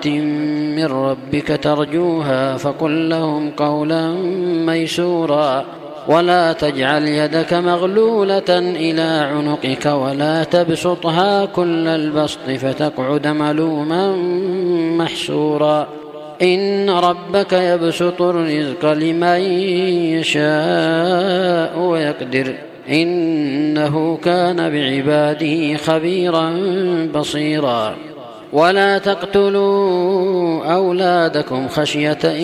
رحمة من ربك ترجوها فقل لهم قولا ميسورا ولا تجعل يدك مغلولة إلى عنقك ولا تبسطها كل البسط فتقعد ملوما محسورا إن ربك يبسط الرزق لمن يشاء ويقدر إنه كان بعباده خبيرا بصيرا ولا تقتلوا أولادكم خشية